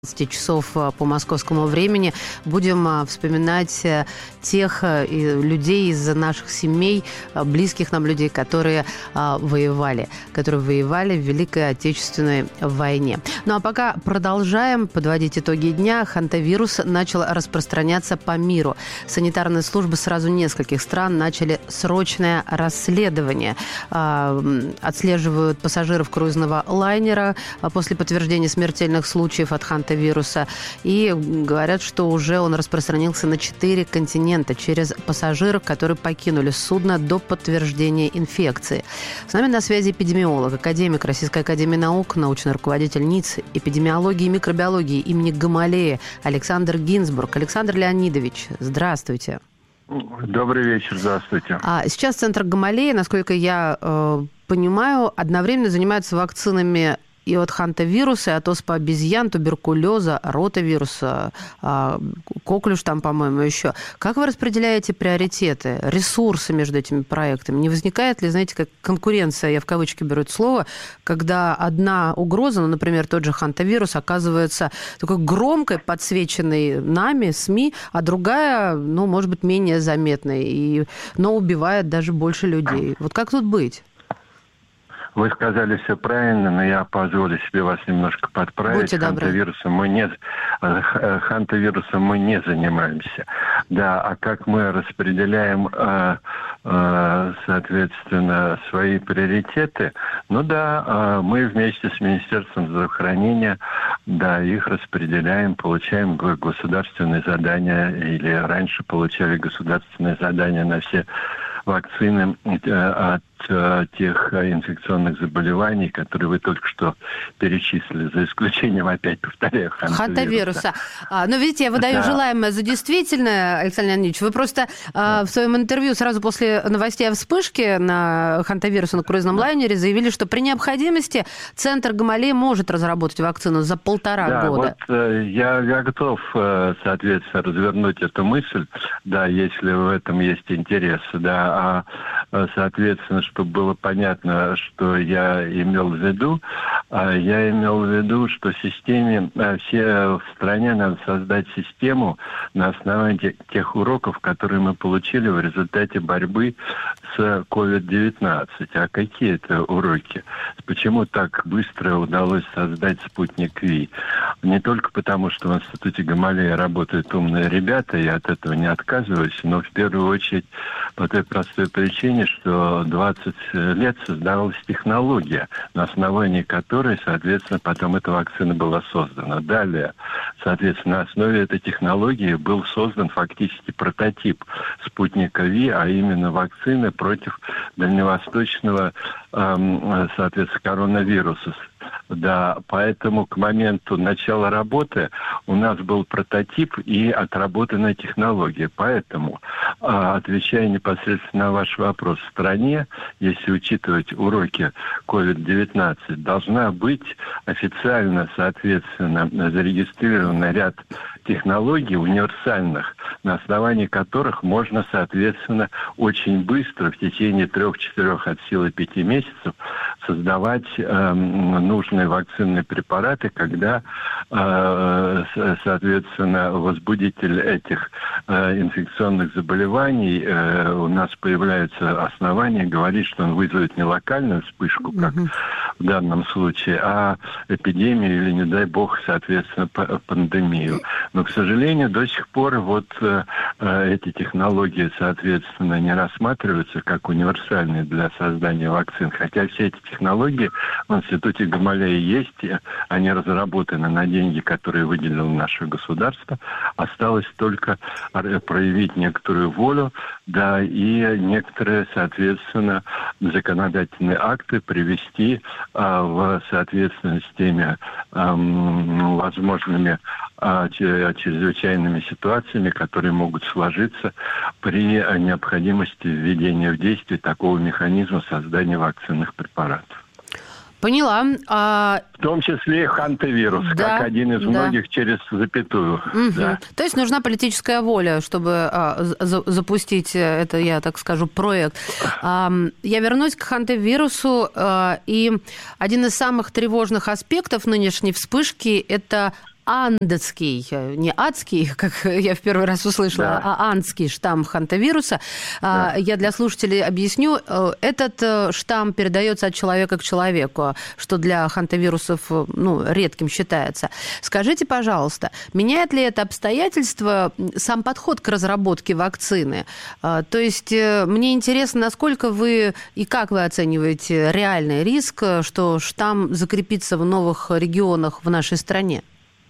часов по московскому времени будем вспоминать тех людей из наших семей, близких нам людей, которые воевали в Великой Отечественной войне. Ну а пока продолжаем подводить итоги дня. Хантавирус начал распространяться по миру. Санитарные службы сразу нескольких стран начали срочное расследование. Отслеживают пассажиров круизного лайнера после подтверждения смертельных случаев от хантавируса. И говорят, что уже он распространился на 4 континента через пассажиров, которые покинули судно до подтверждения инфекции. С нами на связи эпидемиолог, академик Российской академии наук, научный руководитель НИЦ эпидемиологии и микробиологии имени Гамалея Александр Гинзбург. Александр Леонидович, здравствуйте. Добрый вечер, здравствуйте. Сейчас Центр Гамалея, насколько я понимаю, одновременно занимается вакцинами и от хантавируса, и от оспы обезьян, туберкулеза, ротавируса, коклюш там, по-моему, еще. Как вы распределяете приоритеты, ресурсы между этими проектами? Не возникает ли, знаете, как конкуренция, я в кавычки беру это слово, когда одна угроза, например, тот же хантавирус, оказывается такой громкой, подсвеченной нами, СМИ, а другая, может быть, менее заметной, но убивает даже больше людей. Вот как тут быть? Вы сказали все правильно, но я позволю себе вас немножко подправить. Будьте добры. Хантавирусом мы не занимаемся. Да, а как мы распределяем, соответственно, свои приоритеты? Мы вместе с Министерством здравоохранения, их распределяаем, получаем государственные задания, или раньше получали государственные задания на все вакцины от тех инфекционных заболеваний, которые вы только что перечислили, за исключением, опять повторяю, хантавируса. Но видите, я выдаю желаемое за действительное, Александр Леонидович. Вы просто в своем интервью сразу после новостей о вспышке на хантавируса на круизном лайнере заявили, что при необходимости Центр Гамалея может разработать вакцину за 1,5 года. Я готов, соответственно, развернуть эту мысль, если в этом есть интерес, соответственно, чтобы было понятно, что я имел в виду. Я имел в виду, что в стране надо создать систему на основании тех уроков, которые мы получили в результате борьбы с COVID-19. А какие это уроки? Почему так быстро удалось создать спутник Ви? Не только потому, что в Институте Гамалея работают умные ребята, я от этого не отказываюсь, но в первую очередь по той простой причине, что 20 лет создавалась технология, на основании которой, соответственно, потом эта вакцина была создана. Далее, соответственно, на основе этой технологии был создан фактически прототип спутника Ви, а именно вакцины против дальневосточного, соответственно, коронавируса. Поэтому к моменту начала работы у нас был прототип и отработанная технология. Поэтому, отвечая непосредственно на ваш вопрос, в стране, если учитывать уроки COVID-19, должна быть официально, соответственно, зарегистрирован ряд технологий универсальных, на основании которых можно, соответственно, очень быстро, в течение 3-4 от силы 5 месяцев, создавать нужные вакцинные препараты, когда, соответственно, возбудитель этих инфекционных заболеваний у нас появляются основания говорить, что он вызовет не локальную вспышку, как в данном случае, а эпидемию или, не дай бог, соответственно, пандемию. Но, к сожалению, до сих пор эти технологии, соответственно, не рассматриваются как универсальные для создания вакцин. Хотя все эти технологии в Институте Гамалея есть, они разработаны на деньги, которые выделило наше государство. Осталось только проявить некоторую волю, и некоторые, соответственно, законодательные акты привести в соответствии с теми возможными чрезвычайными ситуациями, которые могут сложиться при необходимости введения в действие такого механизма создания вакцинных препаратов. Поняла. В том числе и хантавирус, как один из многих через запятую. То есть нужна политическая воля, чтобы запустить это, я так скажу, проект. Я вернусь к хантавирусу. И один из самых тревожных аспектов нынешней вспышки – это андский, не адский, как я в первый раз услышала, а андский штамм хантавируса. Я для слушателей объясню. Этот штамм передается от человека к человеку, что для хантавирусов редким считается. Скажите, пожалуйста, меняет ли это обстоятельство сам подход к разработке вакцины? То есть мне интересно, насколько вы и как вы оцениваете реальный риск, что штамм закрепится в новых регионах в нашей стране?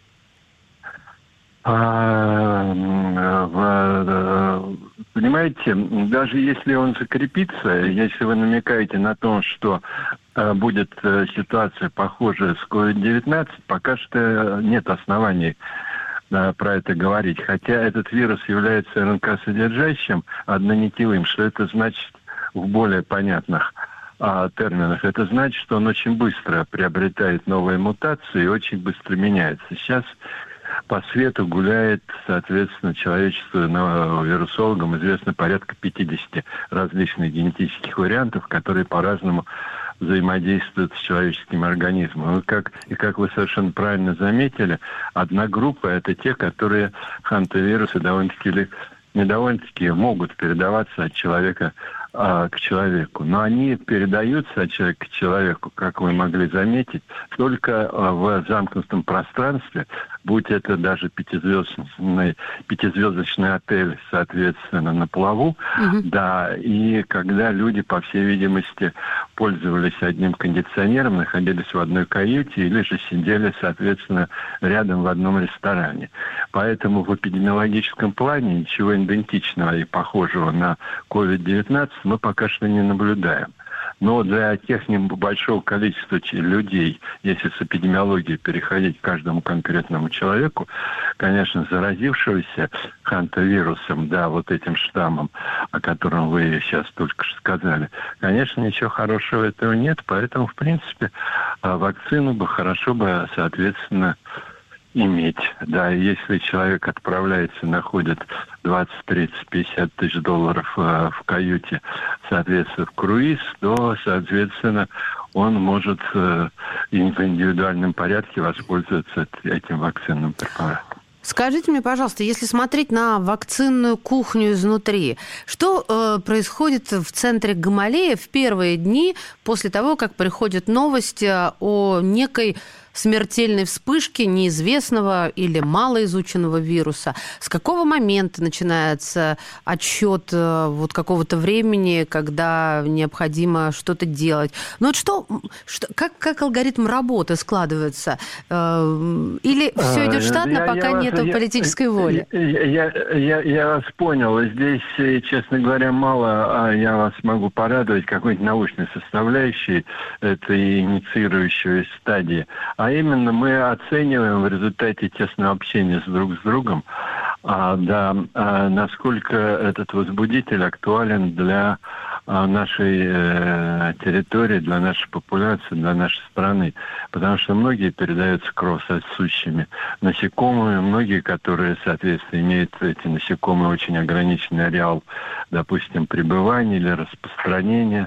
Понимаете, даже если он закрепится, если вы намекаете на то, что будет ситуация похожая с COVID-19, пока что нет оснований про это говорить. Хотя этот вирус является РНК-содержащим, однонитевым. Что это значит в более понятных терминах? Это значит, что он очень быстро приобретает новые мутации и очень быстро меняется. Сейчас по свету гуляет, соответственно, человечеству, вирусологам известно порядка 50 различных генетических вариантов, которые по-разному взаимодействуют с человеческим организмом. И как вы совершенно правильно заметили, одна группа – это те, которые хантавирусы довольно-таки могут передаваться от человека к человеку. Но они передаются от человека к человеку, как вы могли заметить, только в замкнутом пространстве, будь это даже пятизвездочный отель, соответственно, на плаву, и когда люди, по всей видимости, пользовались одним кондиционером, находились в одной каюте или же сидели, соответственно, рядом в одном ресторане. Поэтому в эпидемиологическом плане ничего идентичного и похожего на COVID-19 мы пока что не наблюдаем. Но для тех большого количества людей, если с эпидемиологией переходить к каждому конкретному человеку, конечно, заразившегося хантавирусом, вот этим штаммом, о котором вы сейчас только что сказали, конечно, ничего хорошего этого нет, поэтому, в принципе, вакцину бы хорошо бы, соответственно, иметь. Если человек отправляется, находит 20, 30, 50 тысяч долларов в каюте, соответственно, в круиз, то, соответственно, он может в индивидуальном порядке воспользоваться этим вакцинным препаратом. Скажите мне, пожалуйста, если смотреть на вакцинную кухню изнутри, что происходит в центре Гамалея в первые дни после того, как приходит новость о некой смертельной вспышке неизвестного или малоизученного вируса? С какого момента начинается отсчет какого-то времени, когда необходимо что-то делать? Как алгоритм работы складывается? Или все идет штатно, пока нет политической воли? Я вас понял. Здесь, честно говоря, мало я вас могу порадовать какой-нибудь научной составляющей этой инициирующей стадии. А именно мы оцениваем в результате тесного общения друг с другом, насколько этот возбудитель актуален для нашей территории, для нашей популяции, для нашей страны. Потому что многие передаются кровососущими насекомыми, многие, которые, соответственно, имеют эти насекомые очень ограниченный ареал, допустим, пребывания или распространения.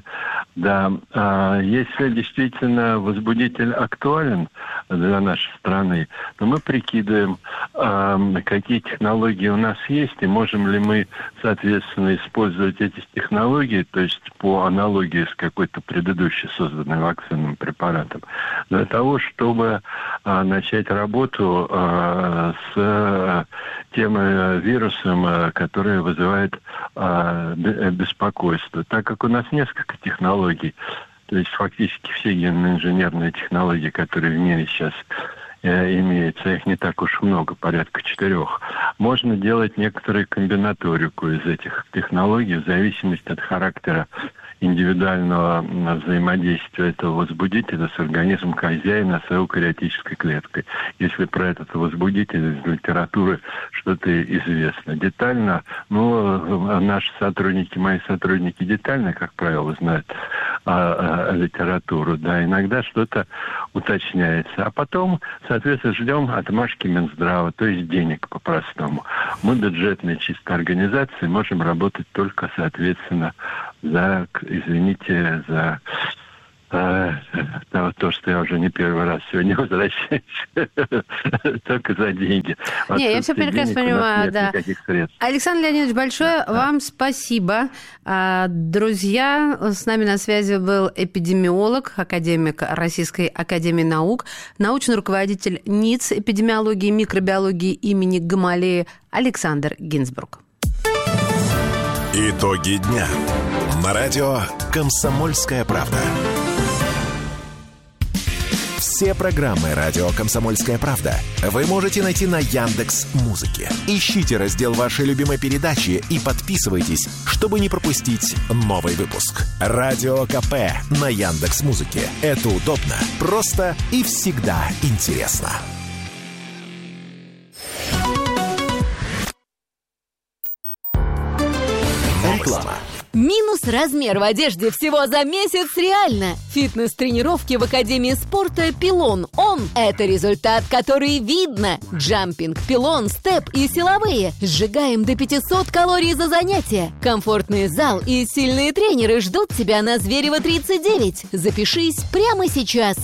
Если действительно возбудитель актуален для нашей страны, то мы прикидываем, какие технологии у нас есть, и можем ли мы, соответственно, использовать эти технологии, то есть по аналогии с какой-то предыдущей созданной вакцинным препаратом, для того, чтобы начать работу с тем вирусом, который вызывает беспокойство. Так как у нас несколько технологий, то есть фактически все генно-инженерные технологии, которые в мире сейчас имеется, их не так уж много, порядка 4. Можно делать некоторую комбинаторику из этих технологий в зависимости от характера индивидуального взаимодействия этого возбудителя с организмом хозяина, с эукариотической клеткой. Если про этот возбудитель из литературы что-то известно. Детально, наши сотрудники, мои сотрудники детально, как правило, знают литературу. Иногда что-то уточняется. А потом, соответственно, ждем отмашки Минздрава, то есть денег по-простому. Мы бюджетные чисто организации, можем работать только, соответственно, за то, что я уже не первый раз сегодня возвращаюсь только за деньги. Не, я все прекрасно понимаю, да. Александр Леонидович, большое вам спасибо. Друзья, с нами на связи был эпидемиолог, академик Российской академии наук, научный руководитель НИЦ эпидемиологии и микробиологии имени Гамалеи Александр Гинзбург. Итоги дня на радио «Комсомольская правда». Все программы радио «Комсомольская правда» вы можете найти на Яндекс.Музыке. Ищите раздел вашей любимой передачи и подписывайтесь, чтобы не пропустить новый выпуск. Радио КП на Яндекс.Музыке. Это удобно, просто и всегда интересно. Реклама. Минус размер в одежде всего за месяц реально. Фитнес-тренировки в Академии спорта «Пилон». Это результат, который видно. Джампинг, пилон, степ и силовые. Сжигаем до 500 калорий за занятие. Комфортный зал и сильные тренеры ждут тебя на Зверева 39. Запишись прямо сейчас.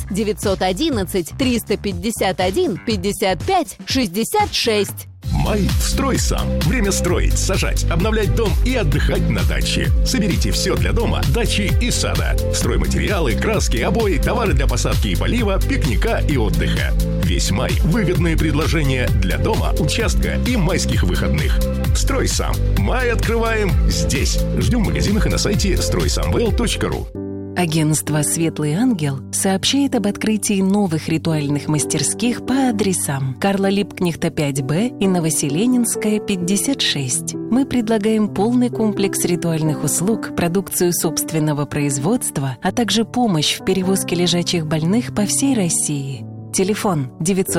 911-351-55-66. Май «Строй сам». Время строить, сажать, обновлять дом и отдыхать на даче. Соберите все для дома, дачи и сада. Стройматериалы, краски, обои, товары для посадки и полива, пикника и отдыха. Весь май выгодные предложения для дома, участка и майских выходных. «Строй сам». Май открываем здесь. Ждем в магазинах и на сайте стройсамвел.ру. Агентство «Светлый ангел» сообщает об открытии новых ритуальных мастерских по адресам Карла Липкнехта 5Б и Новоселенинская 56. Мы предлагаем полный комплекс ритуальных услуг, продукцию собственного производства, а также помощь в перевозке лежачих больных по всей России. Телефон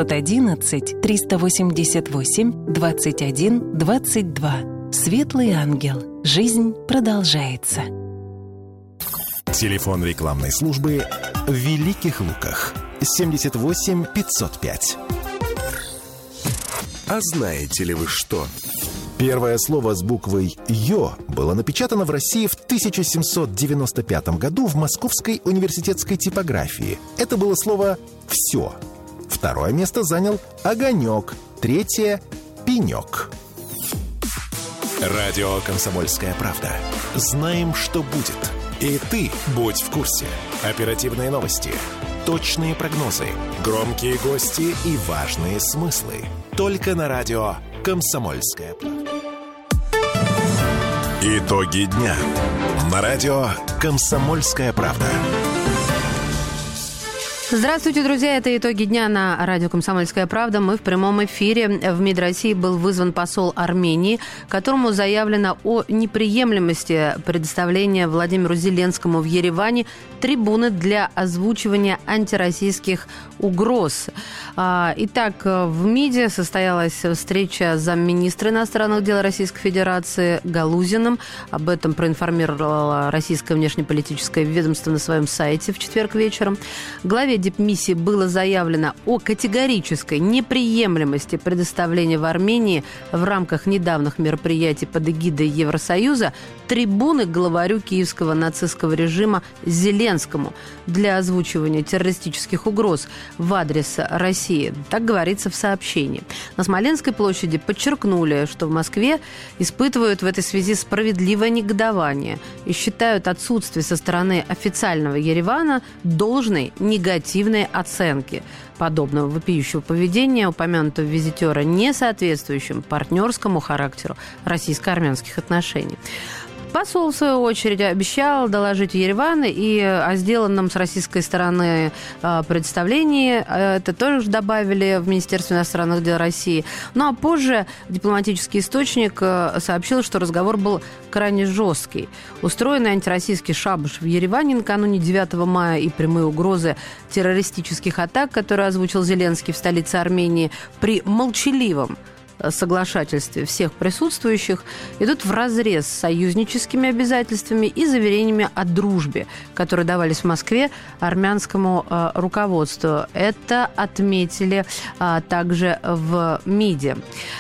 911-388-21-22. «Светлый ангел». Жизнь продолжается. Телефон рекламной службы в Великих Луках 78 505. А знаете ли вы что? Первое слово с буквой «ё» было напечатано в России в 1795 году в Московской университетской типографии. Это было слово «всё». Второе место занял «огонёк», третье «пенёк». Радио «Комсомольская правда». Знаем, что будет. И ты будь в курсе. Оперативные новости, точные прогнозы, громкие гости и важные смыслы. Только на радио «Комсомольская правда». Итоги дня на радио «Комсомольская правда». Здравствуйте, друзья. Это итоги дня на радио «Комсомольская правда». Мы в прямом эфире. В МИД России был вызван посол Армении, которому заявлено о неприемлемости предоставления Владимиру Зеленскому в Ереване трибуны для озвучивания антироссийских угроз. Итак, в МИДе состоялась встреча с замминистра иностранных дел Российской Федерации Галузиным. Об этом проинформировало российское внешнеполитическое ведомство на своем сайте в четверг вечером. Главе дипмиссии было заявлено о категорической неприемлемости предоставления в Армении в рамках недавних мероприятий под эгидой Евросоюза трибуны главарю киевского нацистского режима Зеленскому для озвучивания террористических угроз в адрес России. Так говорится в сообщении. На Смоленской площади подчеркнули, что в Москве испытывают в этой связи справедливое негодование и считают отсутствие со стороны официального Еревана должной негативной оценки подобного вопиющего поведения упомянутого визитера, не соответствующим партнерскому характеру российско-армянских отношений. Посол, в свою очередь, обещал доложить в Ереван и о сделанном с российской стороны представлении. Это тоже добавили в Министерстве иностранных дел России. Ну а позже дипломатический источник сообщил, что разговор был крайне жесткий. Устроенный антироссийский шабаш в Ереване накануне 9 мая и прямые угрозы террористических атак, которые озвучил Зеленский в столице Армении, при молчаливом соглашательстве всех присутствующих идут вразрез с союзническими обязательствами и заверениями о дружбе, которые давались в Москве армянскому руководству. Это отметили также в МИДе.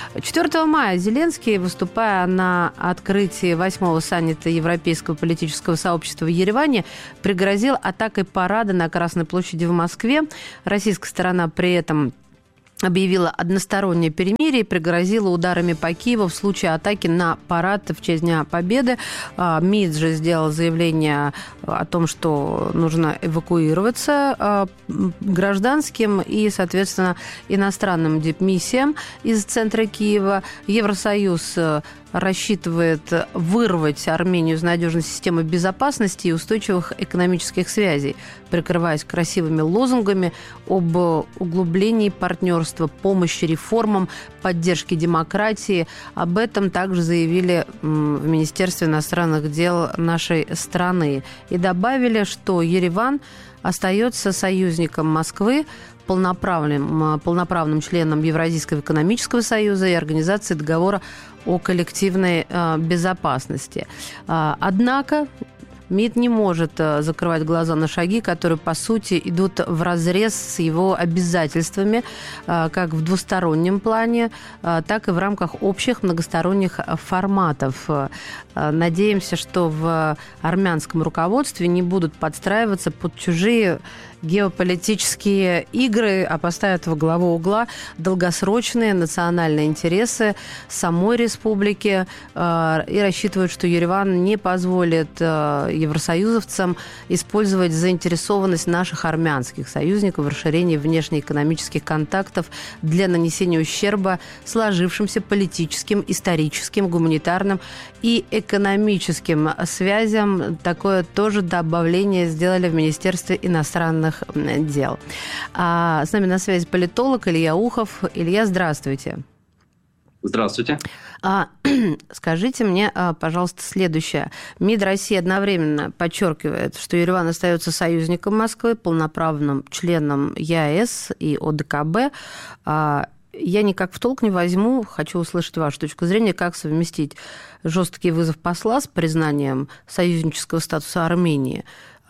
4 мая Зеленский, выступая на открытии 8-го саммита Европейского политического сообщества в Ереване, пригрозил атакой парада на Красной площади в Москве. Российская сторона при этом объявила одностороннее перемирие и пригрозила ударами по Киеву в случае атаки на парад в честь Дня Победы. МИД же сделал заявление о том, что нужно эвакуироваться гражданским и, соответственно, иностранным дипмиссиям из центра Киева. Евросоюз рассчитывает вырвать Армению из надежной системы безопасности и устойчивых экономических связей, прикрываясь красивыми лозунгами об углублении партнерства, помощи реформам, поддержке демократии. Об этом также заявили в Министерстве иностранных дел нашей страны. И добавили, что Ереван остается союзником Москвы, полноправным членом Евразийского экономического союза и Организации договора о коллективной безопасности. Однако МИД не может закрывать глаза на шаги, которые, по сути, идут вразрез с его обязательствами, как в двустороннем плане, так и в рамках общих многосторонних форматов. Надеемся, что в армянском руководстве не будут подстраиваться под чужие геополитические игры, а поставят во главу угла долгосрочные национальные интересы самой республики и рассчитывают, что Ереван не позволит евросоюзовцам использовать заинтересованность наших армянских союзников в расширении внешнеэкономических контактов для нанесения ущерба сложившимся политическим, историческим, гуманитарным и экономическим связям. Такое тоже добавление сделали в Министерстве иностранных дел. С нами на связи политолог Илья Ухов. Илья, здравствуйте. Здравствуйте. Скажите мне, пожалуйста, следующее. МИД России одновременно подчеркивает, что Ереван остается союзником Москвы, полноправным членом ЕАЭС и ОДКБ. Я никак в толк не возьму, хочу услышать вашу точку зрения, как совместить жесткий вызов посла с признанием союзнического статуса Армении,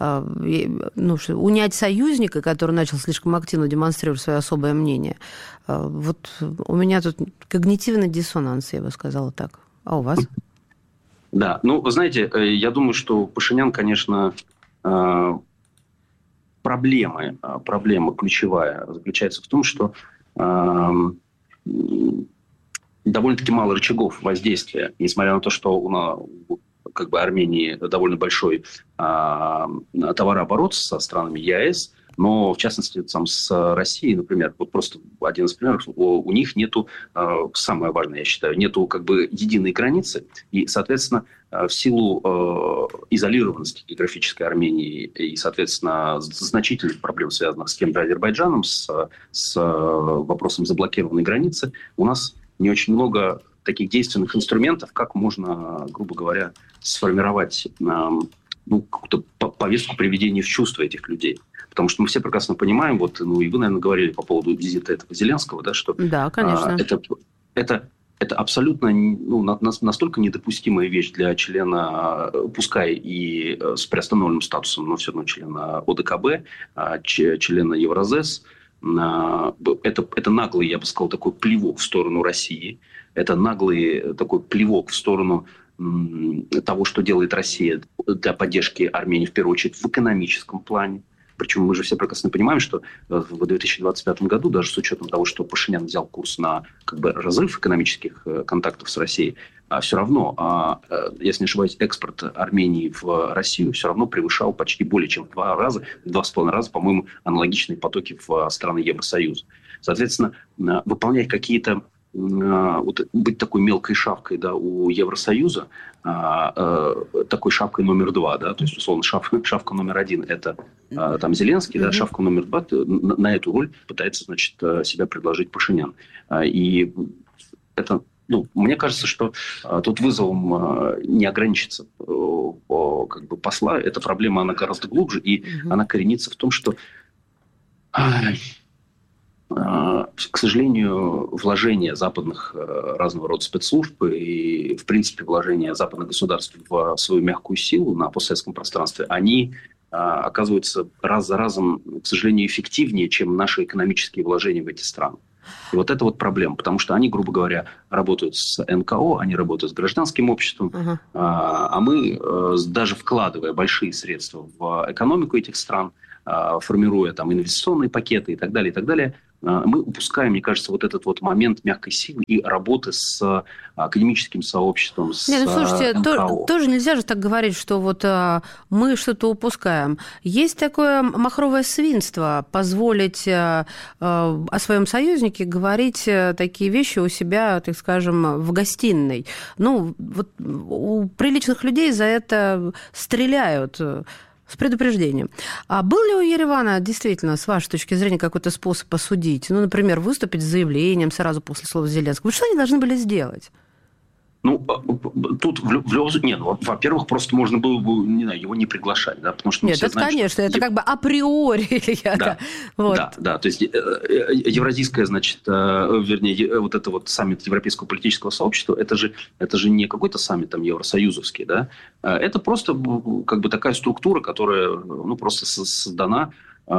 унять союзника, который начал слишком активно демонстрировать свое особое мнение. Вот у меня тут когнитивный диссонанс, я бы сказала так. А у вас? Да, вы знаете, я думаю, что Пашинян, конечно, проблема ключевая заключается в том, что довольно-таки мало рычагов воздействия, несмотря на то, что у Армении довольно большой товарооборот со странами ЕАЭС, но, в частности, с Россией, например, вот просто один из примеров, у них нету, самое важное, я считаю, нету единой границы, и, соответственно, в силу изолированности географической Армении и, соответственно, значительных проблем, связанных с тем же Азербайджаном, с вопросом заблокированной границы, у нас не очень много таких действенных инструментов, как можно, грубо говоря, сформировать какую-то повестку приведения в чувство этих людей. Потому что мы все прекрасно понимаем, и вы, наверное, говорили по поводу визита этого Зеленского, да, что да, конечно. Это абсолютно настолько недопустимая вещь для члена, пускай и с приостановленным статусом, но все равно члена ОДКБ, члена Евразес. Это наглый, я бы сказал, такой плевок в сторону России. Это наглый такой плевок в сторону того, что делает Россия для поддержки Армении, в первую очередь, в экономическом плане. Причем мы же все прекрасно понимаем, что в 2025 году, даже с учетом того, что Пашинян взял курс на разрыв экономических контактов с Россией, все равно, если не ошибаюсь, экспорт Армении в Россию все равно превышал почти более чем в 2,5 раза, по-моему, аналогичные потоки в страны Евросоюза. Соответственно, выполнять какие-то быть такой мелкой шавкой, да, у Евросоюза, такой шавкой номер 2, да, то есть, условно, шавка номер 1 – это там Зеленский, да, шавка номер 2 на эту роль пытается, значит, себя предложить Пашинян. И это, мне кажется, что тут вызовом не ограничится посла. Эта проблема, она гораздо глубже, и она коренится в том, что к сожалению, вложения западных разного рода спецслужб и, в принципе, вложения западных государств в свою мягкую силу на постсоветском пространстве, они оказываются раз за разом, к сожалению, эффективнее, чем наши экономические вложения в эти страны. И вот это вот проблема, потому что они, грубо говоря, работают с НКО, они работают с гражданским обществом, а мы, даже вкладывая большие средства в экономику этих стран, формируя там инвестиционные пакеты и так далее, мы упускаем, мне кажется, вот этот вот момент мягкой силы и работы с академическим сообществом, с слушайте, НКО. Тоже нельзя же так говорить, что вот мы что-то упускаем. Есть такое махровое свинство позволить о своем союзнике говорить такие вещи у себя, так скажем, в гостиной. Ну, вот у приличных людей за это стреляют с предупреждением. А был ли у Еревана действительно, с вашей точки зрения, какой-то способ посудить? Ну, например, выступить с заявлением сразу после слова Зеленского. Что они должны были сделать? Ну, тут нет, во-первых, просто можно было бы, не знаю, его не приглашать, да, потому что нет, это, знаем, конечно, это как бы априори. Да, вот. Да, то есть евразийское, значит, вернее, вот это вот саммит Европейского политического сообщества, это же не какой-то саммит там евросоюзовский, да, это просто как бы такая структура, которая, ну, просто создана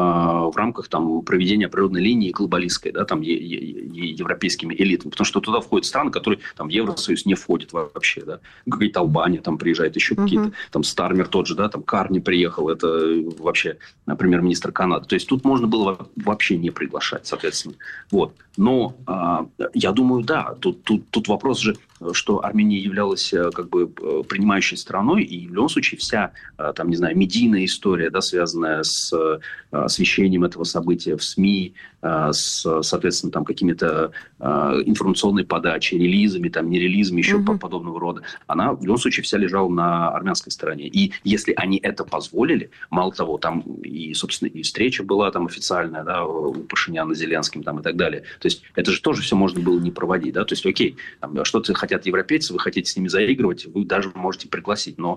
в рамках там проведения природной линии глобалистской, да, там европейскими элитами, потому что туда входят страны, которые там в Евросоюз не входят вообще, да, какая-то Албания там приезжает, еще какие-то, там Стармер тот же, да, там Карни приехал, это вообще премьер-министр Канады, то есть тут можно было вообще не приглашать, соответственно, вот, но я думаю, да, тут вопрос же, что Армения являлась как бы принимающей страной, и в любом случае вся, там, не знаю, медийная история, да, связанная с освещением этого события в СМИ, с, соответственно, там, какими-то информационной подачей, релизами, там, не релизами, еще подобного рода, она в любом случае вся лежала на армянской стороне. И если они это позволили, мало того, там и, собственно, и встреча была там официальная, да, у Пашиняна с Зеленским там, и так далее. То есть это же тоже все можно было не проводить. Да? То есть, окей, там, что-то хотят европейцы, вы хотите с ними заигрывать, вы даже можете пригласить, но...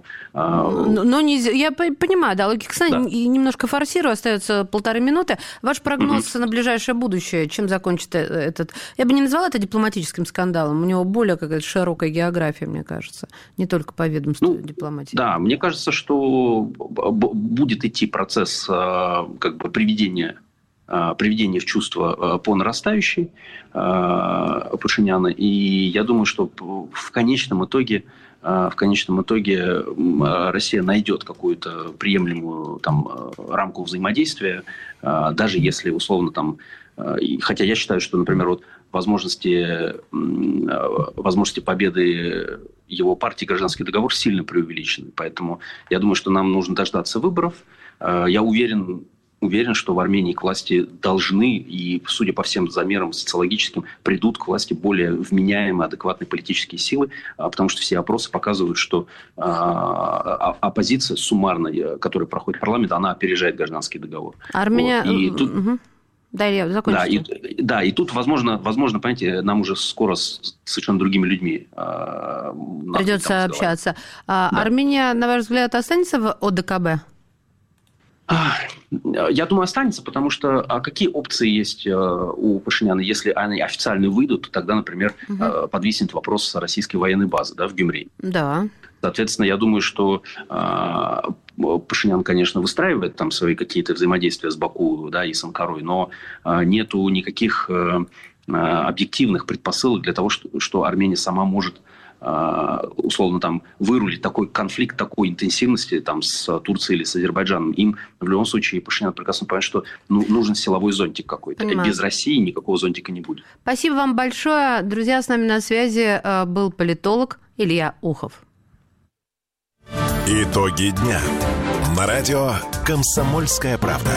Но не, я понимаю, да, логика, кстати, да. И немножко форсирую, остается 1,5 минуты. Ваш прогноз на ближайшее будущее, чем закончится этот... Я бы не назвала это дипломатическим скандалом, у него более какая-то широкая география, мне кажется, не только по ведомству дипломатии. Да, мне кажется, что будет идти процесс как бы приведения в чувство по нарастающей Пашиняна. И я думаю, что в конечном итоге Россия найдет какую-то приемлемую там рамку взаимодействия, даже если условно там, хотя я считаю, что, например, вот возможности победы его партии «Гражданский договор» сильно преувеличены. Поэтому я думаю, что нам нужно дождаться выборов. Я уверен, что в Армении к власти должны, и, судя по всем замерам социологическим, придут к власти более вменяемые, адекватные политические силы, потому что все опросы показывают, что оппозиция суммарная, которая проходит парламент, она опережает гражданский договор. Армения... Вот. И тут... Да, я закончу. И тут, возможно, понимаете, нам уже скоро с совершенно другими людьми придется общаться. Да. Армения, на ваш взгляд, останется в ОДКБ? Я думаю, останется, потому что какие опции есть у Пашиняна? Если они официально выйдут, то тогда, например, подвиснет вопрос российской военной базы, да, в Гюмри. Да. Соответственно, я думаю, что Пашинян, конечно, выстраивает там свои какие-то взаимодействия с Баку, да, и с Анкарой, но нету никаких объективных предпосылок для того, что Армения сама может условно там вырулить такой конфликт такой интенсивности там с Турцией или с Азербайджаном. Им в любом случае Пашинян прекрасно понимает, что нужен силовой зонтик какой-то. Понимаю. Без России никакого зонтика не будет. Спасибо вам большое. Друзья, с нами на связи был политолог Илья Ухов. Итоги дня. На радио «Комсомольская правда».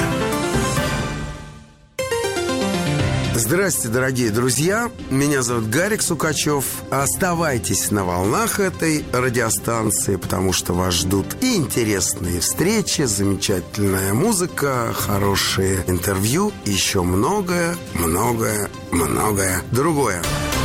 Здравствуйте, дорогие друзья. Меня зовут Гарик Сукачев. Оставайтесь на волнах этой радиостанции, потому что вас ждут и интересные встречи, замечательная музыка, хорошие интервью, и еще многое другое.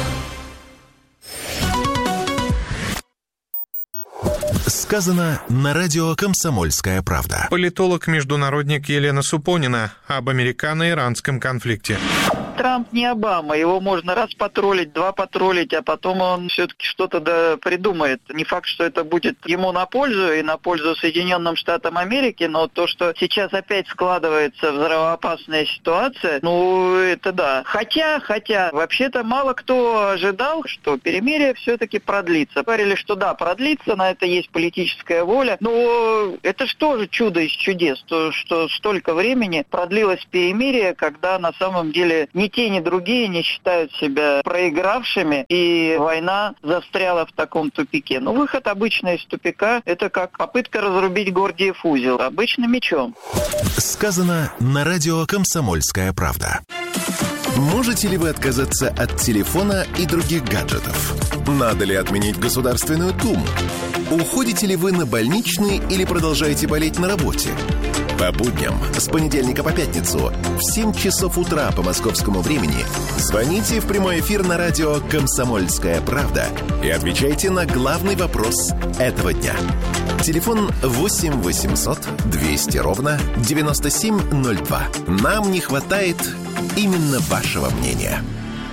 Сказано на радио «Комсомольская правда». Политолог-международник Елена Супонина об американо-иранском конфликте. Трамп не Обама. Его можно раз потроллить, два потроллить, а потом он все-таки что-то придумает. Не факт, что это будет ему на пользу и на пользу Соединенным Штатам Америки, но то, что сейчас опять складывается взрывоопасная ситуация, это да. Хотя, вообще-то мало кто ожидал, что перемирие все-таки продлится. Говорили, что да, продлится, на это есть политическая воля, но это же тоже чудо из чудес, что столько времени продлилось перемирие, когда на самом деле ни те, ни другие не считают себя проигравшими, и война застряла в таком тупике. Выход обычно из тупика – это как попытка разрубить Гордиев узел, обычно мечом. Сказано на радио «Комсомольская правда». Можете ли вы отказаться от телефона и других гаджетов? Надо ли отменить Государственную Думу? Уходите ли вы на больничный или продолжаете болеть на работе? По будням с понедельника по пятницу в 7 часов утра по московскому времени звоните в прямой эфир на радио «Комсомольская правда» и отвечайте на главный вопрос этого дня. Телефон 8 800 200 ровно 9702. Нам не хватает именно вашего мнения.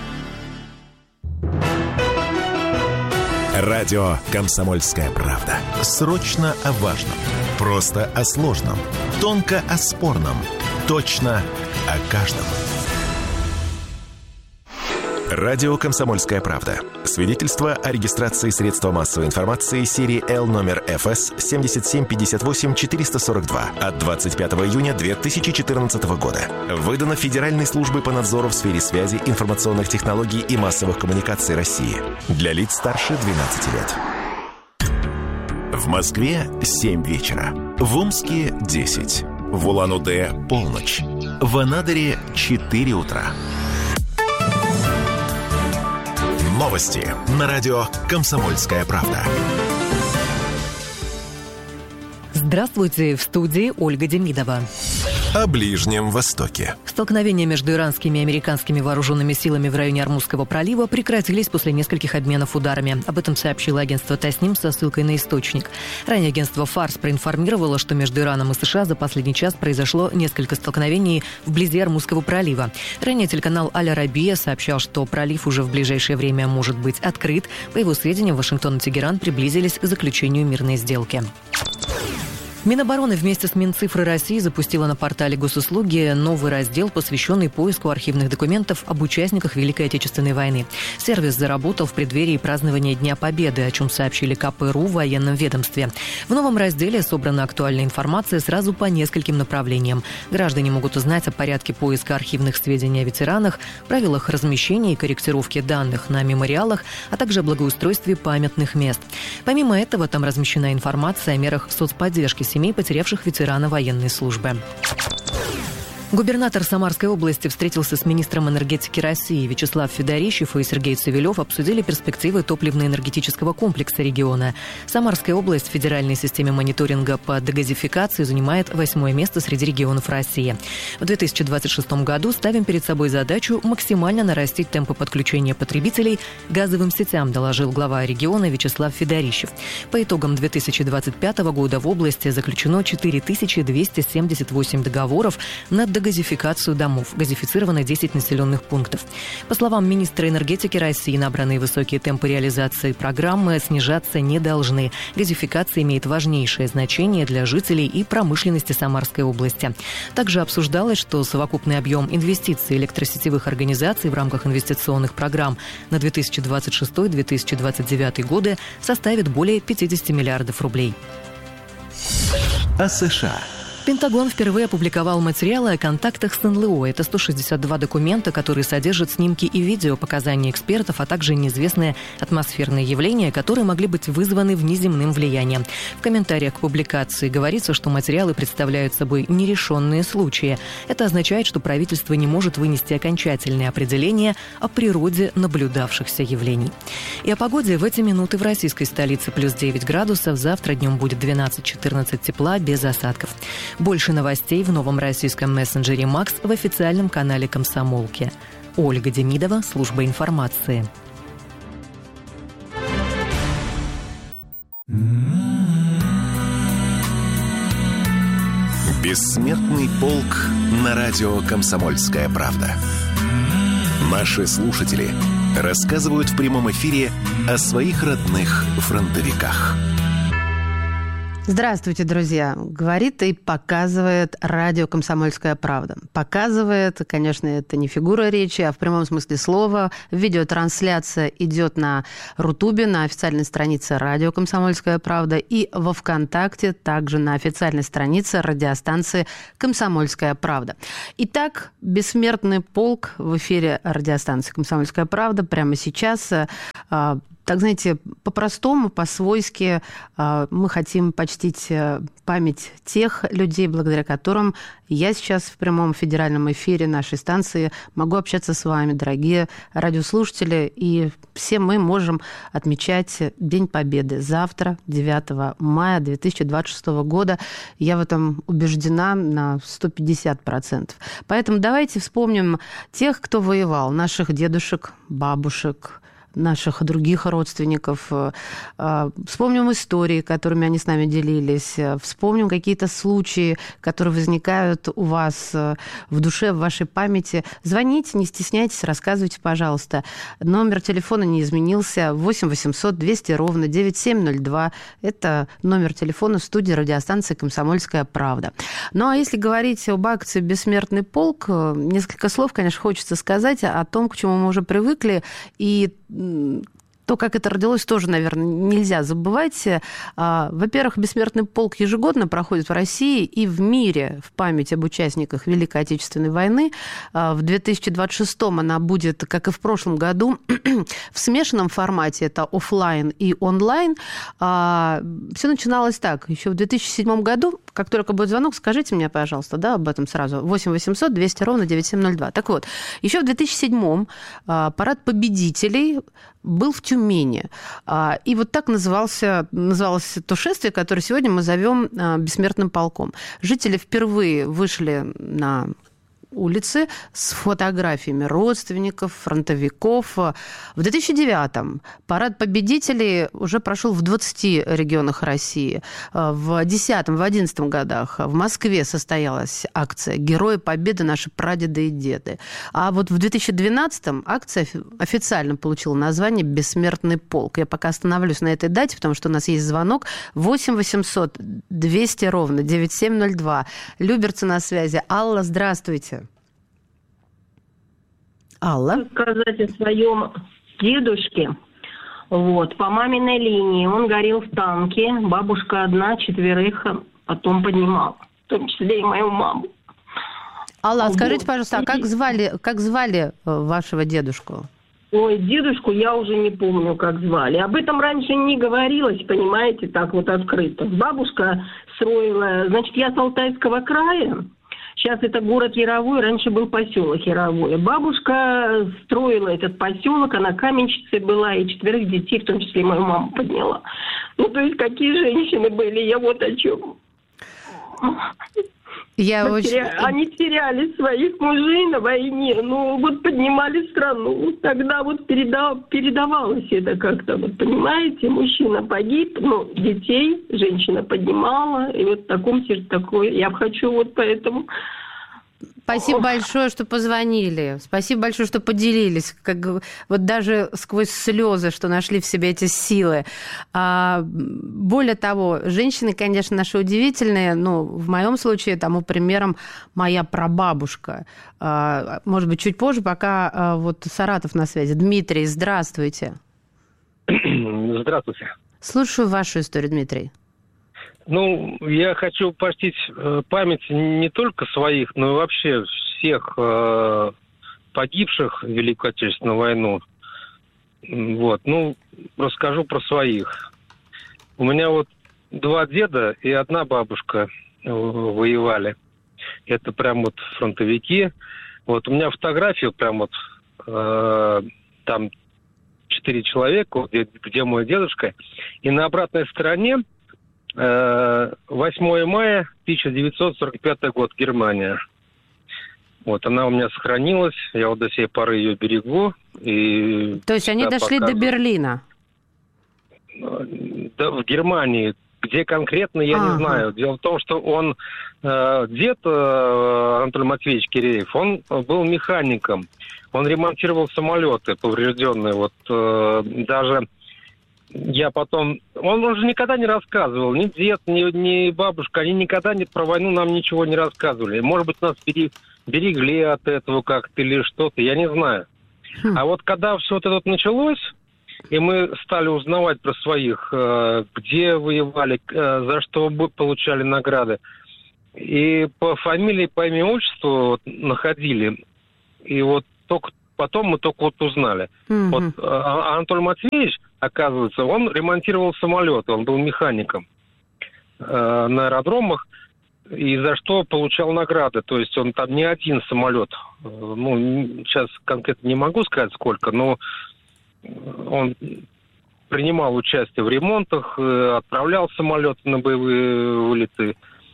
Радио «Комсомольская правда». Срочно о важном. Просто о сложном. Тонко о спорном. Точно о каждом. Радио «Комсомольская правда». Свидетельство о регистрации средства массовой информации серии L номер ФС 7758-442 от 25 июня 2014 года. Выдано Федеральной службой по надзору в сфере связи, информационных технологий и массовых коммуникаций России. Для лиц старше 12 лет. В Москве 7 вечера. В Омске 10. В Улан-Удэ полночь. В Анадыре 4 утра. Новости на радио «Комсомольская правда». Здравствуйте, в студии Ольга Демидова. О Ближнем Востоке. Столкновения между иранскими и американскими вооруженными силами в районе Ормузского пролива прекратились после нескольких обменов ударами. Об этом сообщило агентство Тасним со ссылкой на источник. Ранее агентство Фарс проинформировало, что между Ираном и США за последний час произошло несколько столкновений вблизи Ормузского пролива. Ранее телеканал Аль-Арабия сообщал, что пролив уже в ближайшее время может быть открыт. По его сведениям, Вашингтон и Тегеран приблизились к заключению мирной сделки. Минобороны вместе с Минцифрой России запустила на портале Госуслуги новый раздел, посвященный поиску архивных документов об участниках Великой Отечественной войны. Сервис заработал в преддверии празднования Дня Победы, о чем сообщили КПРУ в военном ведомстве. В новом разделе собрана актуальная информация сразу по нескольким направлениям. Граждане могут узнать о порядке поиска архивных сведений о ветеранах, правилах размещения и корректировки данных на мемориалах, а также о благоустройстве памятных мест. Помимо этого, там размещена информация о мерах соцподдержки семей, потерявших ветерана военной службы. Губернатор Самарской области встретился с министром энергетики России. Вячеслав Федорищев и Сергей Цивилев обсудили перспективы топливно-энергетического комплекса региона. Самарская область в федеральной системе мониторинга по дегазификации занимает 8-е место среди регионов России. В 2026 году ставим перед собой задачу максимально нарастить темпы подключения потребителей к газовым сетям, доложил глава региона Вячеслав Федорищев. По итогам 2025 года в области заключено 4278 договоров на газификацию домов. Газифицировано 10 населенных пунктов. По словам министра энергетики России, набранные высокие темпы реализации программы снижаться не должны. Газификация имеет важнейшее значение для жителей и промышленности Самарской области. Также обсуждалось, что совокупный объем инвестиций электросетевых организаций в рамках инвестиционных программ на 2026-2029 годы составит более 50 миллиардов рублей. О США. Пентагон впервые опубликовал материалы о контактах с НЛО. Это 162 документа, которые содержат снимки и видео, показания экспертов, а также неизвестные атмосферные явления, которые могли быть вызваны внеземным влиянием. В комментариях к публикации говорится, что материалы представляют собой нерешенные случаи. Это означает, что правительство не может вынести окончательное определение о природе наблюдавшихся явлений. И о погоде в эти минуты в российской столице плюс 9 градусов. Завтра днем будет 12-14 тепла, без осадков. Больше новостей в новом российском мессенджере «Макс» в официальном канале «Комсомолки». Ольга Демидова, служба информации. Бессмертный полк на радио «Комсомольская правда». Наши слушатели рассказывают в прямом эфире о своих родных фронтовиках. Здравствуйте, друзья. Говорит и показывает радио «Комсомольская правда». Показывает, конечно, это не фигура речи, а в прямом смысле слова. Видеотрансляция идет на Рутубе, на официальной странице радио «Комсомольская правда» и во ВКонтакте, также на официальной странице радиостанции «Комсомольская правда». Итак, бессмертный полк в эфире радиостанции «Комсомольская правда» прямо сейчас. Так, знаете, по-простому, по-свойски мы хотим почтить память тех людей, благодаря которым я сейчас в прямом федеральном эфире нашей станции могу общаться с вами, дорогие радиослушатели, и все мы можем отмечать День Победы завтра, 9 мая 2026 года. Я в этом убеждена на 150%. Поэтому давайте вспомним тех, кто воевал, наших дедушек, бабушек, наших других родственников. Вспомним истории, которыми они с нами делились. Вспомним какие-то случаи, которые возникают у вас в душе, в вашей памяти. Звоните, не стесняйтесь, рассказывайте, пожалуйста. Номер телефона не изменился. 8 800 200 ровно 9702. Это номер телефона студии радиостанции «Комсомольская правда». Ну, а если говорить об акции «Бессмертный полк», несколько слов, конечно, хочется сказать о том, к чему мы уже привыкли, и то, как это родилось, тоже, наверное, нельзя забывать. Во-первых, «Бессмертный полк» ежегодно проходит в России и в мире в память об участниках Великой Отечественной войны. В 2026-м она будет, как и в прошлом году, в смешанном формате. Это офлайн и онлайн. Все начиналось так. Еще в 2007 году, как только будет звонок, скажите мне, пожалуйста, да, об этом сразу. 8 800 200 ровно 9702. Так вот, еще в 2007-м парад победителей был в Тюмени. И вот так называлось то шествие, которое сегодня мы зовем «Бессмертным полком». Жители впервые вышли на улицы с фотографиями родственников, фронтовиков. В 2009-м парад победителей уже прошел в 20 регионах России. В 2010-м, в 2011 годах в Москве состоялась акция «Герои Победы. Наши прадеды и деды». А вот в 2012-м акция официально получила название «Бессмертный полк». Я пока остановлюсь на этой дате, потому что у нас есть звонок. 8 800 200 ровно 9702. Люберцы на связи. Алла, здравствуйте. Алла. Сказать о своем дедушке. Вот, по маминой линии. Он горел в танке. Бабушка одна, 4 потом поднимала. В том числе и мою маму. Алла, скажите, пожалуйста, а как звали вашего дедушку? Ой, дедушку я уже не помню, как звали. Об этом раньше не говорилось, понимаете, так вот открыто. Бабушка строила... Значит, я с Алтайского края. Сейчас это город Яровой, раньше был поселок Яровой. Бабушка строила этот поселок, она каменщицей была, и 4 детей, в том числе мою маму подняла. Ну, то есть, какие женщины были, я вот о чем. Они теряли своих мужей на войне, ну, вот поднимали страну. Тогда вот передавалось это как-то, вот, понимаете, мужчина погиб, ну, детей женщина поднимала, и вот такое. Я хочу вот поэтому... Спасибо большое, что позвонили. Спасибо большое, что поделились. Вот даже сквозь слезы, что нашли в себе эти силы. Более того, женщины, конечно, наши удивительные. Но в моем случае тому примером моя прабабушка. Может быть, чуть позже, пока вот Саратов на связи. Дмитрий, здравствуйте. Здравствуйте. Слушаю вашу историю, Дмитрий. Ну, я хочу почтить память не только своих, но и вообще всех погибших в Великую Отечественную войну. Вот, ну, расскажу про своих. У меня вот 2 деда и 1 бабушка воевали. Это прям вот фронтовики. Вот у меня фотография прям вот там 4 человека, где мой дедушка. И на обратной стороне 8 мая 1945 год, Германия. Вот, она у меня сохранилась, я вот до сей поры ее берегу. И то есть они дошли до Берлина? Да, в Германии. Где конкретно, я не знаю. Дело в том, что он, дед Анатолий Матвеевич Киреев, он был механиком. Он ремонтировал самолеты поврежденные. Вот даже я потом... Он уже никогда не рассказывал. Ни дед, ни бабушка. Они никогда про войну нам ничего не рассказывали. Может быть, нас берегли от этого как-то или что-то. Я не знаю. А вот когда все это началось, и мы стали узнавать про своих, где воевали, за что получали награды, и по фамилии, по имени, отчеству находили. И вот только потом мы узнали. Вот Анатолий Матвеевич, оказывается, он ремонтировал самолеты, он был механиком на аэродромах, и за что получал награды. То есть он там не один самолет, сейчас конкретно не могу сказать сколько, но он принимал участие в ремонтах, отправлял самолеты на боевые вылеты.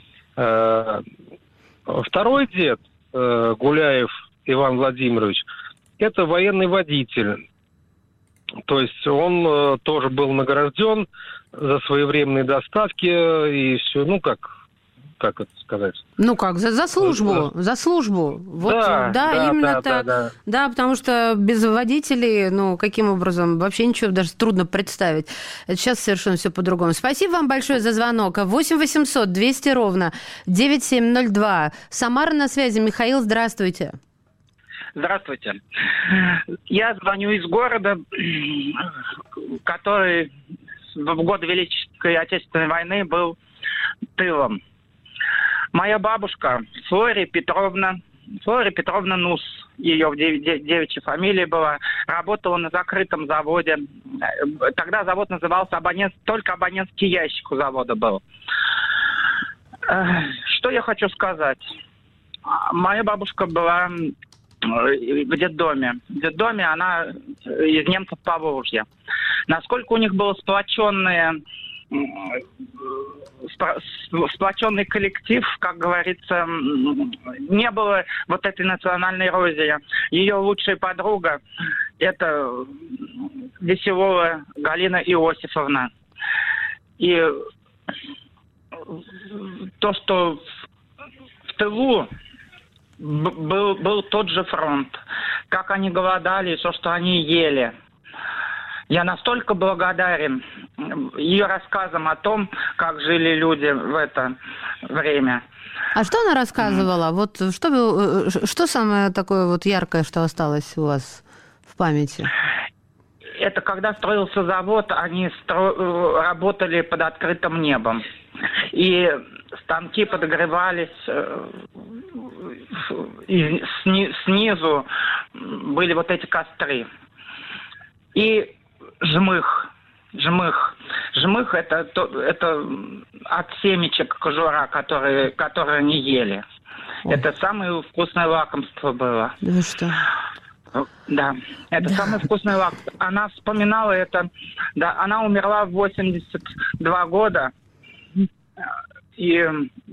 Второй дед, Гуляев Иван Владимирович, это военный водитель. То есть он тоже был награжден за своевременные доставки и все, как это сказать? За службу, за службу. Вот, да, именно так. Да, потому что без водителей, каким образом, вообще ничего даже трудно представить. Сейчас совершенно все по-другому. Спасибо вам большое за звонок. 8 800 200 ровно 9702. Самара на связи. Михаил, здравствуйте. Здравствуйте. Я звоню из города, который в годы Великой Отечественной войны был тылом. Моя бабушка Флория Петровна Нус, ее девичья фамилия была, работала на закрытом заводе. Тогда завод назывался только абонентский ящик у завода был. Что я хочу сказать? Моя бабушка была в детдоме. В детдоме она из немцев Поволжья. Насколько у них был сплоченный коллектив, как говорится, не было вот этой национальной эрозии. Ее лучшая подруга – это Веселова Галина Иосифовна. И то, что в тылу был тот же фронт, как они голодали, все, что они ели. Я настолько благодарен ее рассказам о том, как жили люди в это время. А что она рассказывала? Вот что самое такое яркое, что осталось у вас в памяти? Это когда строился завод, они работали под открытым небом. И станки подогревались, и снизу были вот эти костры. И жмых это от семечек кожура, которые они ели. Это самое вкусное лакомство было. Да что? Да, это самое вкусное лакомство. Она вспоминала это. Да, она умерла в 82 года. И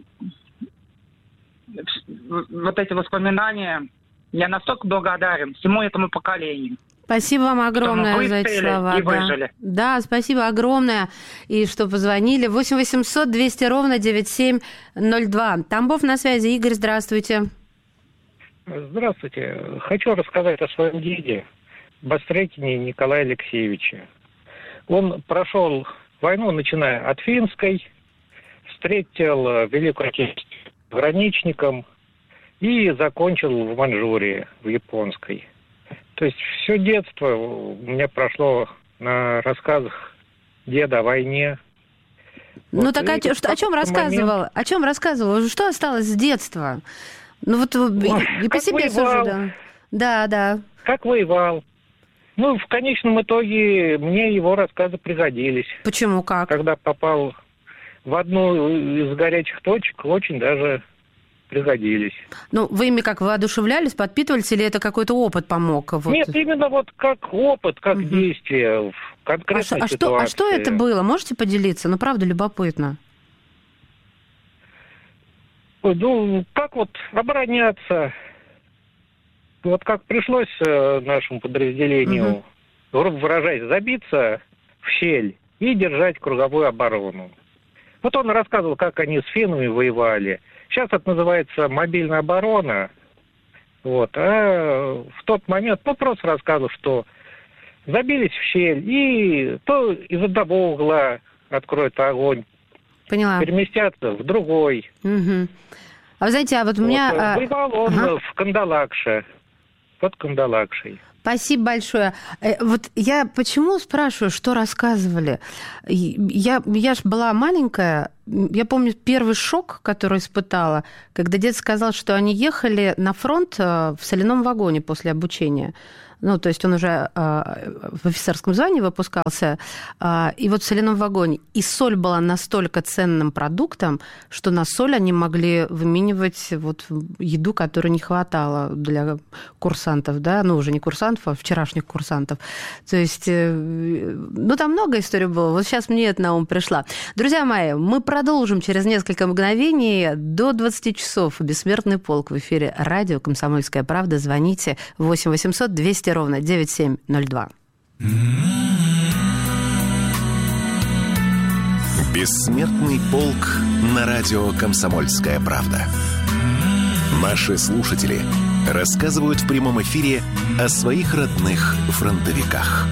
вот эти воспоминания, я настолько благодарен всему этому поколению. Спасибо вам огромное за эти слова. Да, спасибо огромное. И что позвонили. 8 800 200 ровно 9702. Тамбов на связи. Игорь, здравствуйте. Здравствуйте. Хочу рассказать о своем деде, Бастрыкине Николае Алексеевиче. Он прошел войну, начиная от Финской, встретил Великую Отечественную пограничником и закончил в Маньчжурии, в Японской. То есть все детство у меня прошло на рассказах деда о войне. Так о чем рассказывал? О чем рассказывал? Что осталось с детства? И по себе сужу. Да. Как воевал. В конечном итоге мне его рассказы пригодились. Почему, как? Когда попал в одну из горячих точек, очень даже пригодились. Вы ими как воодушевлялись, подпитывались, или это какой-то опыт помог? Нет, именно как опыт, как действие в конкретной ситуации. А что это было? Можете поделиться? Правда, любопытно. Как обороняться? Как пришлось нашему подразделению, грубо выражаясь, забиться в щель и держать круговую оборону. Он рассказывал, как они с финнами воевали. Сейчас это называется мобильная оборона. Вот. А в тот момент, просто рассказывал, что забились в щель, и то из одного угла откроют огонь. Поняла. Переместятся в другой. Угу. А вы знаете, а вот у меня... Воевал он в Кандалакше. Под Кандалакшей. Спасибо большое. Вот я почему спрашиваю, что рассказывали? Я ж была маленькая, я помню первый шок, который испытала, когда дед сказал, что они ехали на фронт в соляном вагоне после обучения. Ну, то есть он уже в офицерском звании выпускался, и вот в соляном вагоне. И соль была настолько ценным продуктом, что на соль они могли выменивать вот еду, которой не хватало для курсантов, да, ну, уже не курсантов, а вчерашних курсантов. То есть, ну, там много историй было. Вот сейчас мне это на ум пришла. Друзья мои, мы продолжим через несколько мгновений до 20 часов. Бессмертный полк в эфире радио «Комсомольская правда». Звоните 8 800 200 ровно 9702. Бессмертный полк на радио «Комсомольская правда». Наши слушатели рассказывают в прямом эфире о своих родных фронтовиках.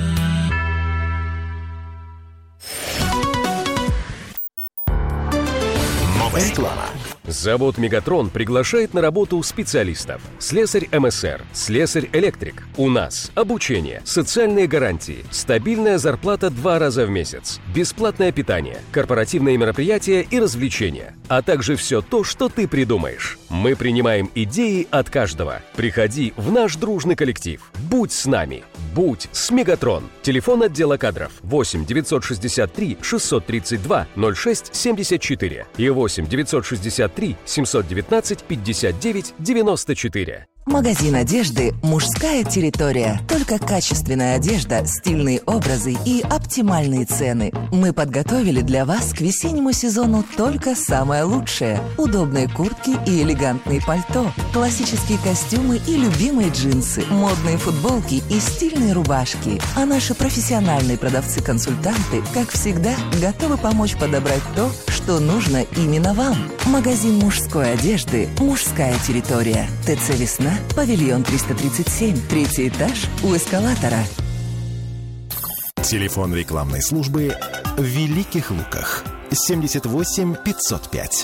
Новая реклама. Завод «Мегатрон» приглашает на работу специалистов. Слесарь МСР, слесарь-электрик. У нас обучение, социальные гарантии, стабильная зарплата 2 раза в месяц, бесплатное питание, корпоративные мероприятия и развлечения, а также все то, что ты придумаешь. Мы принимаем идеи от каждого. Приходи в наш дружный коллектив. Будь с нами. Будь с «Мегатрон». Телефон отдела кадров 8 963 632 06 74 и 8 963 719 59 94. Магазин одежды «Мужская территория». Только качественная одежда, стильные образы и оптимальные цены. Мы подготовили для вас к весеннему сезону только самое лучшее. Удобные куртки и элегантные пальто, классические костюмы и любимые джинсы, модные футболки и стильные рубашки. А наши профессиональные продавцы-консультанты, как всегда, готовы помочь подобрать то, что нужно именно вам. Магазин мужской одежды «Мужская территория». ТЦ «Весна», павильон 337, 3-й этаж, у эскалатора. Телефон рекламной службы в Великих Луках 78 505.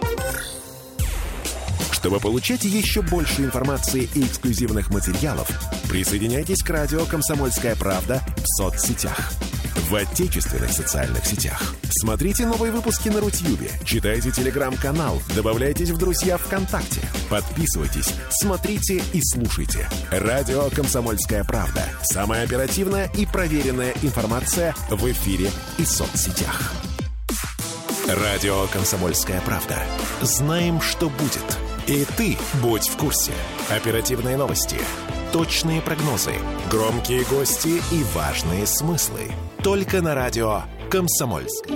Чтобы получать еще больше информации и эксклюзивных материалов, присоединяйтесь к радио «Комсомольская правда» в соцсетях. В отечественных социальных сетях. Смотрите новые выпуски на Рутьюбе, читайте телеграм-канал, добавляйтесь в друзья ВКонтакте, подписывайтесь, смотрите и слушайте. Радио «Комсомольская правда». Самая оперативная и проверенная информация в эфире и соцсетях. Радио «Комсомольская правда». Знаем, что будет. И ты будь в курсе. Оперативные новости, точные прогнозы, громкие гости и важные смыслы. Только на радио «Комсомольская».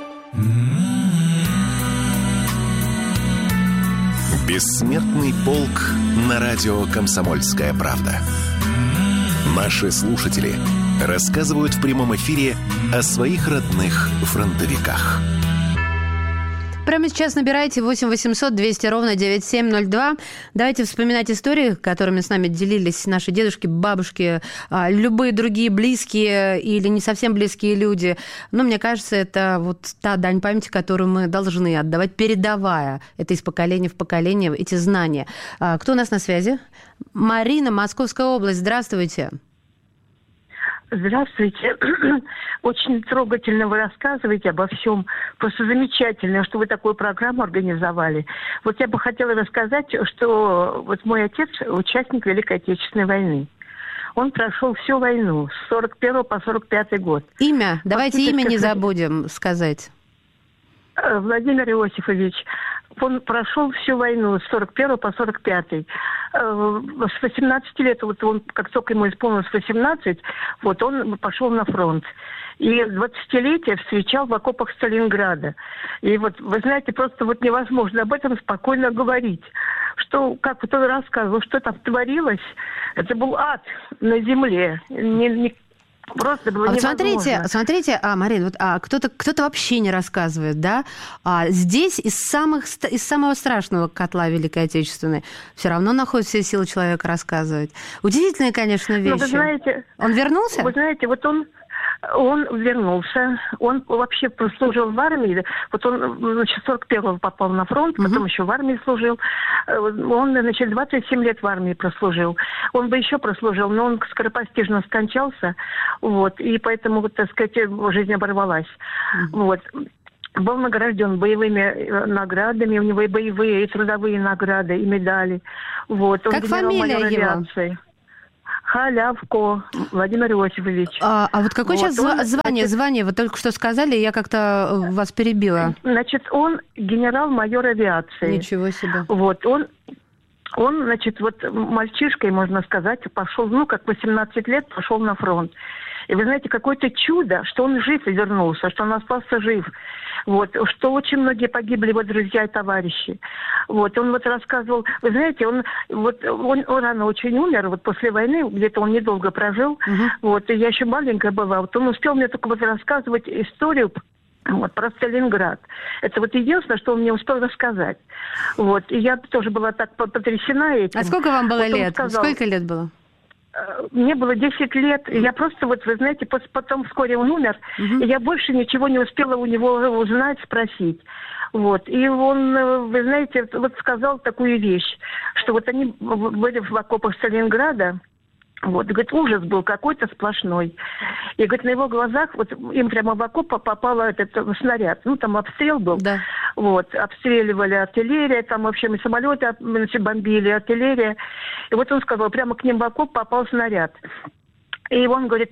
Бессмертный полк на радио «Комсомольская правда». Наши слушатели рассказывают в прямом эфире о своих родных фронтовиках. Прямо сейчас набирайте 8 800 200 ровно 9702. Давайте вспоминать истории, которыми с нами делились наши дедушки, бабушки, любые другие близкие или не совсем близкие люди. Но мне кажется, это вот та дань памяти, которую мы должны отдавать, передавая это из поколения в поколение, эти знания. Кто у нас на связи? Марина, Московская область. Здравствуйте. Здравствуйте. Очень трогательно вы рассказываете обо всем. Просто замечательно, что вы такую программу организовали. Вот я бы хотела рассказать, что вот мой отец участник Великой Отечественной войны. Он прошел всю войну с 41 по 45 год. Имя? Давайте имя не забудем сказать. Владимир Иосифович. Он прошел всю войну с 41 по 45. С 18 лет, вот он, как только ему исполнилось 18, вот он пошел на фронт. И 20-летие встречал в окопах Сталинграда. И вот, вы знаете, просто вот невозможно об этом спокойно говорить. Что, как вот он рассказывал, что там творилось, это был ад на земле. Просто было вот невозможно. смотрите, Марина, вот, кто-то вообще не рассказывает, да? А здесь из самого страшного котла Великой Отечественной все равно находят все силы человека рассказывать. Удивительные, конечно, вещи. Вы знаете, он вернулся? Вы знаете, вот он вернулся, он вообще прослужил в армии, вот он, значит, 41-го попал на фронт, потом еще в армии служил, он, значит, 27 лет в армии прослужил, он бы еще прослужил, но он скоропостижно скончался, вот, и поэтому, вот, так сказать, жизнь оборвалась, вот. Был награжден боевыми наградами, у него и боевые, и трудовые награды, и медали, вот. Он как фамилия его? Авиации. Халявко Владимир Иосифович. А вот какое сейчас звание? Звание? Вы только что сказали, я как-то вас перебила. Значит, он генерал-майор авиации. Ничего себе. Вот, он, значит, вот мальчишкой, можно сказать, пошел, как 18 лет, пошел на фронт. И вы знаете, какое-то чудо, что он жив и вернулся, что он остался жив. Вот, что очень многие погибли его друзья и товарищи. Вот, он вот рассказывал, вы знаете, он рано очень умер, вот после войны, где-то он недолго прожил, вот, и я еще маленькая была, вот он успел мне только вот рассказывать историю вот, про Сталинград. Это вот единственное, что он мне успел рассказать. Вот, и я тоже была так потрясена этим. А сколько вам было вот лет? Сказал, сколько лет было? Мне было 10 лет, и я просто, вот, вы знаете, потом вскоре он умер, и я больше ничего не успела у него узнать, спросить. Вот. И он, вы знаете, вот сказал такую вещь, что вот они были в окопах Сталинграда, вот, говорит, ужас был какой-то сплошной. И, говорит, на его глазах, вот им прямо в окоп попал этот снаряд. Там обстрел был. Да. Вот, обстреливали артиллерия, там, в общем, и самолеты бомбили, артиллерия. И вот он сказал, прямо к ним в окоп попал снаряд. И он говорит,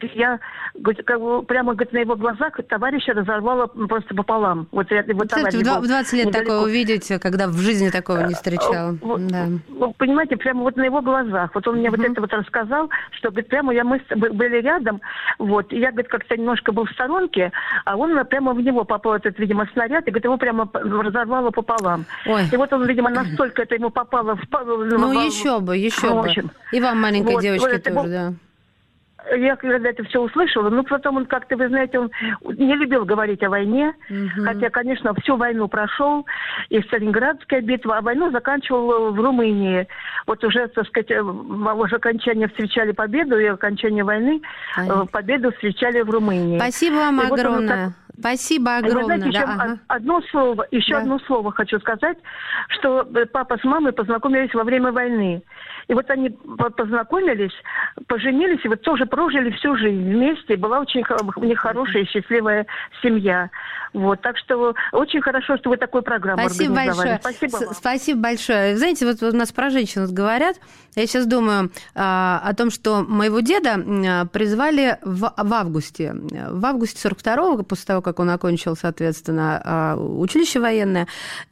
прямо на его глазах товарища разорвало просто пополам. Вот, кстати, в 20 лет такое увидеть, когда в жизни такого не встречал. Да. Понимаете, прямо вот на его глазах. Вот он мне вот это вот рассказал, что, говорит, прямо мы были рядом, вот, и я, говорит, как-то немножко был в сторонке, а он прямо в него попал этот, видимо, снаряд, и, говорит, его прямо разорвало пополам. Ой. И вот он, видимо, настолько это ему попало в... еще бы. И вам, маленькой девочке, тоже, да. Я когда это все услышала, потом он как-то, вы знаете, он не любил говорить о войне, хотя, конечно, всю войну прошел, и Сталинградская битва, а войну заканчивал в Румынии. Вот уже, так сказать, уже окончание встречали победу, и окончание войны победу встречали в Румынии. Спасибо вам огромное. Спасибо огромное. Вы знаете, одно слово хочу сказать, что папа с мамой познакомились во время войны. И вот они познакомились, поженились, и вот тоже прожили всю жизнь вместе. Была очень у них хорошая и счастливая семья. Вот, так что очень хорошо, что вы такую программу организовали. Спасибо большое. Спасибо большое. Знаете, вот у нас про женщин говорят. Я сейчас думаю о том, что моего деда призвали в августе. В августе 42-го, после того, как он окончил, соответственно, училище военное.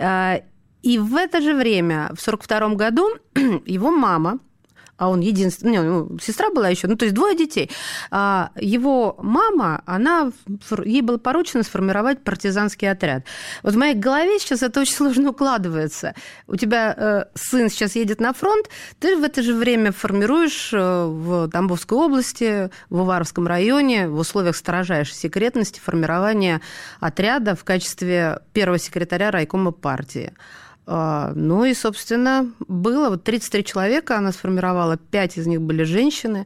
И в это же время, в 1942 году, его мама, а он единственный, сестра была еще, то есть 2 детей, его мама, ей было поручено сформировать партизанский отряд. Вот в моей голове сейчас это очень сложно укладывается. У тебя сын сейчас едет на фронт, ты в это же время формируешь в Тамбовской области, в Уваровском районе, в условиях строжайшей секретности, формирование отряда в качестве первого секретаря райкома партии. И, собственно, было 33 человека, она сформировала, 5 из них были женщины.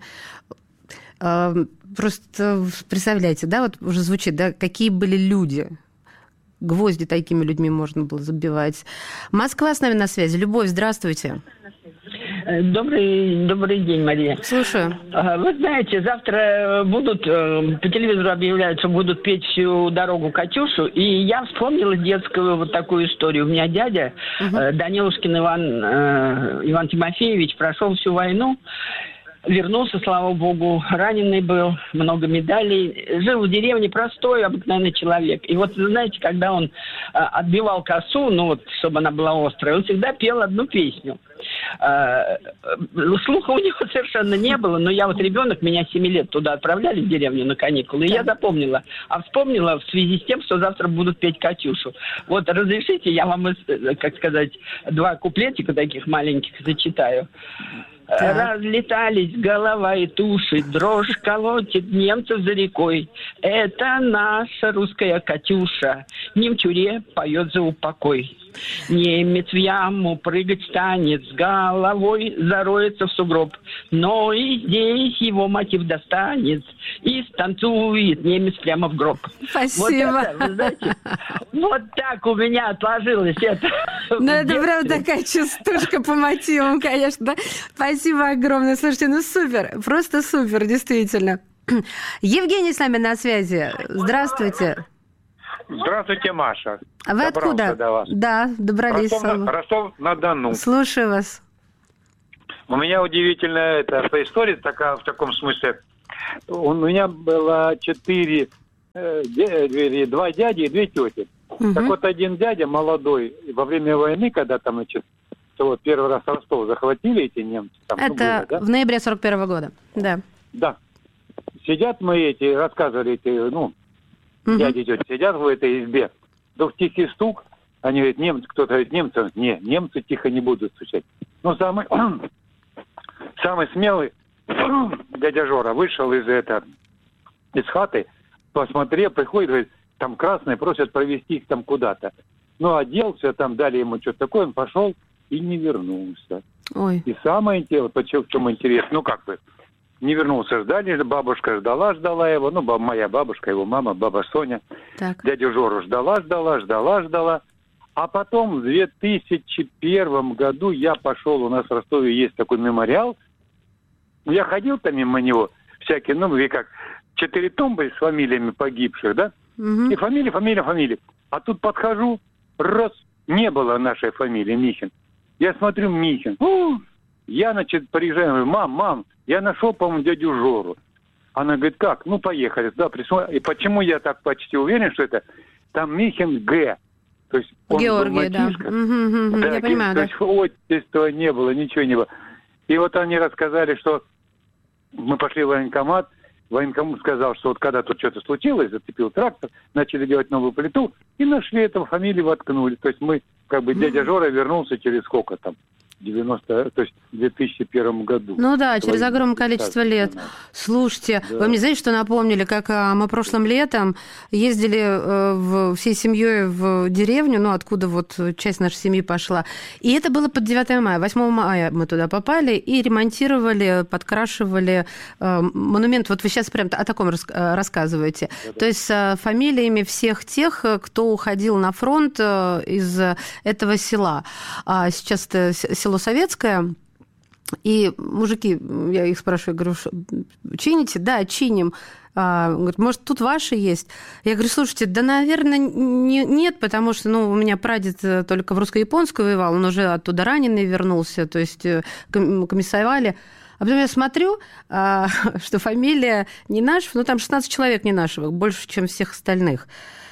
Просто представляете, да, вот уже звучит, да, какие были люди. Гвозди такими людьми можно было забивать. Москва с нами на связи. Любовь, здравствуйте. Добрый день, Мария. Слушаю. Вы знаете, завтра по телевизору объявляют, что будут петь всю дорогу «Катюшу», и я вспомнила детскую вот такую историю. У меня дядя Данилушкин Иван Тимофеевич прошел всю войну, вернулся, слава богу, раненый был, много медалей. Жил в деревне, простой, обыкновенный человек. И вот, вы знаете, когда он отбивал косу, чтобы она была острая, он всегда пел одну песню. Слуха у него совершенно не было, но я ребенок, меня 7 лет туда отправляли в деревню на каникулы, и я запомнила. А вспомнила в связи с тем, что завтра будут петь «Катюшу». Вот разрешите, я вам, 2 куплетика таких маленьких зачитаю. Разлетались голова и туши, дрожь колотит немцев за рекой. Это наша русская Катюша, немчуре поет за упокой. Немец в яму прыгать станет, с головой зароется в сугроб. Но и здесь его мотив достанет, и станцует немец прямо в гроб. Спасибо. Вот это, вы знаете, вот так у меня отложилось это. Ну, это прям такая частушка по мотивам, конечно. Спасибо огромное. Слушайте, ну супер, просто супер, действительно. Евгений с нами на связи. Здравствуйте. Здравствуйте, Маша. А вы откуда? До вас. Да, добрались. Ростов-на-Дону. Слушаю вас. У меня удивительная история такая, в таком смысле. У меня было 2 дяди и 2 тети. Так вот, один дядя молодой, во время войны, когда там, значит, первый раз Ростов захватили эти немцы. Там, это было, да? В ноябре 41-го года, да. Да. Сидят мы рассказывали дяди и тети, сидят в этой избе. Вдруг тихий стук, они говорят, немцы, кто-то говорит, немцы. Не, немцы тихо не будут стучать. Но самый смелый дядя Жора вышел из хаты, посмотрел, приходит, говорит, там красные просят провести их там куда-то. Ну, оделся, там дали ему что-то такое, он пошел и не вернулся. Ой. И самое интересное, в чем интересно, не вернулся, бабушка ждала его, моя бабушка, его мама, баба Соня. Так. Дядю Жору ждала. А потом в 2001 году я пошел, у нас в Ростове есть такой мемориал, я ходил там мимо него, всякие, 4 тумбы с фамилиями погибших, да? И фамилия. А тут подхожу, раз, не было нашей фамилии, Михин. Я смотрю, Михин. Я, приезжаю, говорю, мам, я нашел, по-моему, дядю Жору. Она говорит, как? Поехали. Да, и почему я так почти уверен, что это там Михин Г. То есть он Георгий, да. Да. Я понимаю, да. То есть отчества не было, ничего не было. И вот они рассказали, что мы пошли в военкомат сказал, что когда тут что-то случилось, зацепил трактор, начали делать новую плиту, и нашли эту фамилию, воткнули. То есть мы, дядя Жора вернулся через сколько там? 2001 году. Ну да, через огромное количество лет. Слушайте, да. Вы мне знаете, что напомнили, как мы прошлым летом ездили всей семьей в деревню, откуда часть нашей семьи пошла. И это было под 9 мая. 8 мая мы туда попали и ремонтировали, подкрашивали монумент. Вот вы сейчас прям о таком рассказываете. Да. То есть с фамилиями всех тех, кто уходил на фронт из этого села. А сейчас это село Советское, и мужики, я их спрашиваю, говорю, чините? Да, чиним. Говорит, может, тут ваши есть? Я говорю, слушайте, да, наверное, нет, потому что, у меня прадед только в русско-японскую воевал, он уже оттуда раненый вернулся, то есть комиссовали. А потом я смотрю, что фамилия не наша, там 16 человек не наших, больше, чем всех остальных.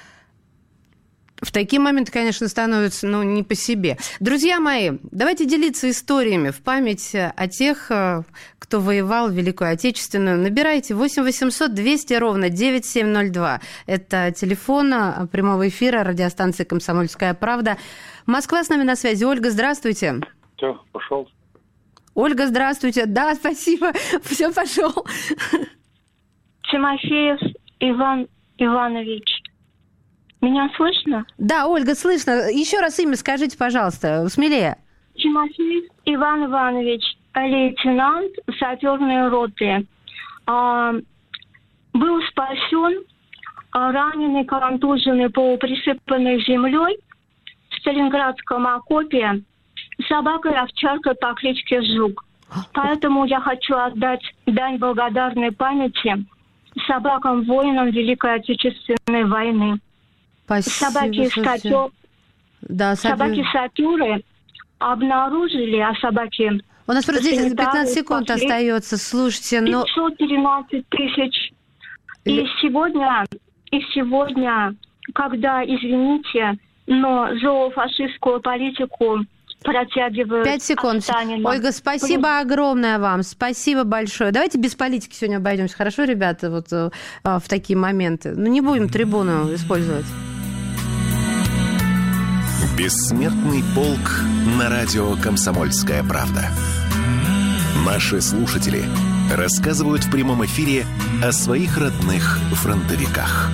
В такие моменты, конечно, становится, не по себе. Друзья мои, давайте делиться историями в память о тех, кто воевал в Великую Отечественную. Набирайте 8 800 200 ровно 9702. Это телефон прямого эфира радиостанции «Комсомольская правда». Москва с нами на связи. Ольга, здравствуйте. Все, пошел. Ольга, здравствуйте. Да, спасибо. Все, пошел. Тимофеев Иван Иванович. Меня слышно? Да, Ольга, слышно. Еще раз имя скажите, пожалуйста, смелее. Тимофеев Иван Иванович, лейтенант саперной роты. Был спасен, раненый, контуженный, полуприсыпанный землей в Сталинградском окопе собакой-овчаркой по кличке Жук. Поэтому я хочу отдать дань благодарной памяти собакам-воинам Великой Отечественной войны. Спасибо. Собаки-саперы обнаружили, а собаки... У нас просто 15 секунд остается. Слушайте, 513 тысяч. И сегодня, когда, извините, но зоофашистскую политику протягивают... 5 секунд. Ольга, спасибо огромное вам. Спасибо большое. Давайте без политики сегодня обойдемся. Хорошо, ребята, в такие моменты? Не будем трибуну использовать. Бессмертный полк на радио «Комсомольская правда». Наши слушатели рассказывают в прямом эфире о своих родных фронтовиках.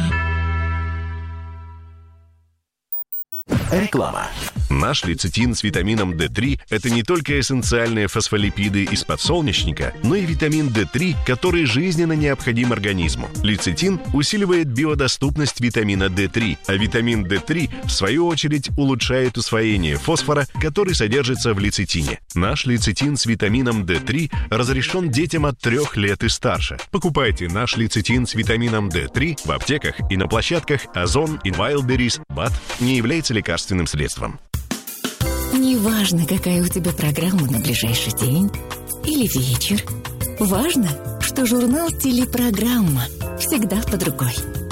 Реклама. Наш лецитин с витамином D3 – это не только эссенциальные фосфолипиды из подсолнечника, но и витамин D3, который жизненно необходим организму. Лецитин усиливает биодоступность витамина D3, а витамин D3, в свою очередь, улучшает усвоение фосфора, который содержится в лецитине. Наш лецитин с витамином D3 разрешен детям от 3 лет и старше. Покупайте наш лецитин с витамином D3 в аптеках и на площадках Озон и Wildberries. БАД не является лекарственным средством. Неважно, какая у тебя программа на ближайший день или вечер. Важно, что журнал «Телепрограмма» всегда под рукой.